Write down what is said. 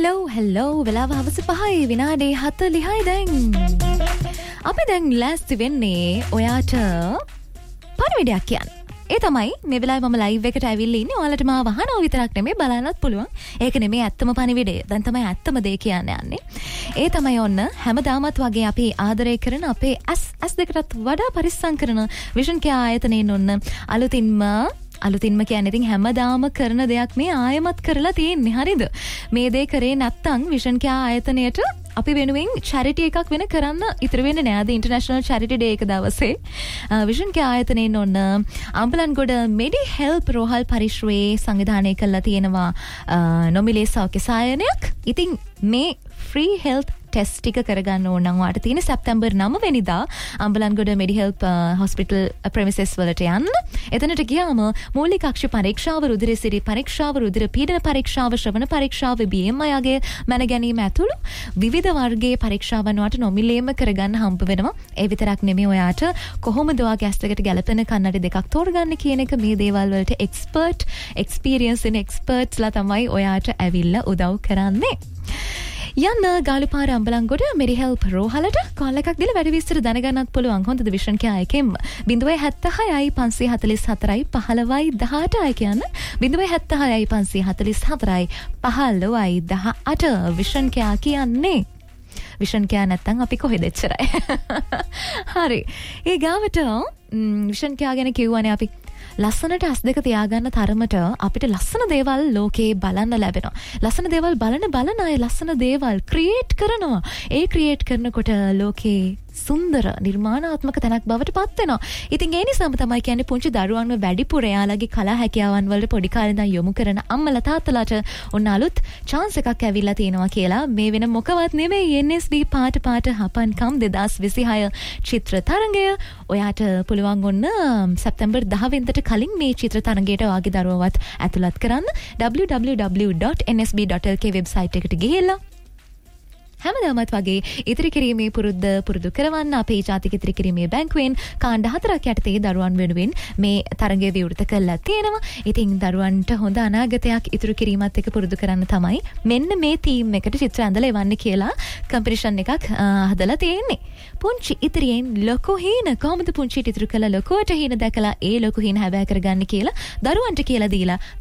හෙල්ලෝ වෙලාව හවස 5යි විනාඩි 40යි දැන්. අපි දැන් ලෑස්ති වෙන්නේ ඔයාට පණිවිඩයක් කියන්න. ඒ තමයි මේ වෙලාවේ මම ලයිව් එකට ඇවිල්ලා ඉන්නේ. ඔයාලට මාව අහනවා විතරක් නෙමෙයි බලන්නත් පුළුවන්. ඒක නෙමෙයි ඇත්තම පණිවිඩය. දැන් තමයි ඇත්තම දේ කියන්න යන්නේ. ඒ තමයි ඔන්න හැමදාමත් වගේ අපි ආදරය කරන අපේ ඇස් දෙකටත් වඩා පරිස්සම් කරන විෂන් කෙයා ආයතනයෙන් ඔන්න අලුතින්ම කියන්නේ ඉතින් හැමදාම කරන දෙයක් මේ ආයමත් කරලා තියෙන්නේ. හරිද? මේ දේ කරේ නැත්තම් විෂන් කෙයා ආයතනයට අපි වෙනුවෙන් චැරිටි එකක් වෙන කරන්න ඉතුරු වෙන්නේ නෑ. අද ඉන්ටර්නැෂනල් චැරිටි ඩේ එක දවසේ විෂන් කෙයා ආයතනයෙන් ඔන්න අම්බලන්ගොඩ මෙඩි හෙල්ප් රෝහල් පරිශ්‍රයේ සංවිධානය කළා තියෙනවා නොමිලේ සෞඛ්‍ය සායනයක්. ඉතින් මේ ෆ්‍රී හෙල්ත් ටෙස්ට් ටික කරගන්න ඕන නම් ඔයාට තියෙන සැප්තැම්බර් 9 වෙනිදා අම්බලන්ගොඩ මෙඩි හෙල්ප් හොස්පිටල් ප්‍රෙමිසස් වලට යන්න. එතනට ගියාම මූලික අක්ෂ පරීක්ෂාව, රුධිර සිරි පරීක්ෂාව, රුධිර පීඩන පරීක්ෂාව, ශ්‍රවණ පරීක්ෂාව, BMI යගේ මැන ගැනීම ඇතුළු විවිධ වර්ගයේ පරීක්ෂාවන් වලට නොමිලේම කරගන්න හම්බ වෙනවා. ඒ විතරක් නෙමෙයි ඔයාට කොහොමද ඔයාගේ ඇස් දෙකට ගැලපෙන කන්නඩි දෙකක් තෝරගන්න කියන එක මේ දේවල් වලට එක්ස්පර්ට්ස්ලා තමයි ඔයාට ඇවිල්ලා උදව් කරන්නේ. යන්න ගාලුපාර අම්බලන්ගොඩ මෙඩි හෙල්ප් රෝහලට කෝල් එකක් දීලා වැඩි විස්තර දැනගන්නත් පුළුවන්. හොඳද විෂන් කෙයා එකෙන් 076යි 544යි 1518 කියන්න 076යි 544යි 1518 විෂන් කෙයා කියන්නේ විෂන් කෙයා නැත්තම් අපි කොහෙද එච්චරයි. හරි. ඒ ගාවට විෂන් කෙයා ගැන කිව්වනේ අපි ලස්සනට ඇස් දෙක තියාගන්න තරමට අපිට ලස්සන දේවල් ලෝකේ බලන්න ලැබෙනවා. ලස්සන දේවල් බලන අය ලස්සන දේවල් ක්‍රියේට් කරනවා. ඒ ක්‍රියේට් කරනකොට ලෝකේ සුන්දර නිර්මාණාත්මක තැනක් බවට පත් වෙනවා. ඉතින් ඒ නිසාම තමයි කියන්නේ පුංචි දරුවන්ව වැඩිපුර එයාලගේ කලා හැකියාවන් වලට පොඩි කාලේ ඉඳන් යොමු කරන අම්මලා තාත්තලාට ඔන්න අලුත් chance එකක් ඇවිල්ලා තියෙනවා කියලා. මේ වෙන මොකවත් නෙමෙයි NSB පාට හපන්කම් 2026 චිත්‍ර තරඟය. ඔයාට පුළුවන් ඔන්න සැප්තැම්බර් 10 වෙනිදාට කලින් මේ චිත්‍ර තරඟයට ඔයාගේ දරුවවත් ඇතුළත් කරන්න www.nsb.lk වෙබ්සයිට් එකට ගිහිල්ලා හැමදාමත් වගේ ඉතිරි කිරීමේ පුරුදු කරවන්න අපේ ජාතික ඉතිරි කිරීමේ බැංකුවෙන් කාණ්ඩ 4ක් යටතේ දරුවන් වෙනුවෙන් මේ තරඟය විවෘත කරලා තියෙනවා. ඉතින් දරුවන්ට හොඳ අනාගතයක් ඉතුරු කිරීමත් එක්ක පුරුදු කරන්න තමයි මෙන්න මේ තීම් එකට චිත්‍ර ඇඳලා එවන්න කියලා කම්පිටිෂන් එකක් හදලා තියෙන්නේ. පුංචි ඉතිරියෙන් ලොකු හීන කොහොමද පුංචිට ඉතුරු කළා ලොකුවට හීන දැකලා ඒ ලොකු හීන හැබෑ කරගන්න කියලා දරුවන්ට කියලා දීලා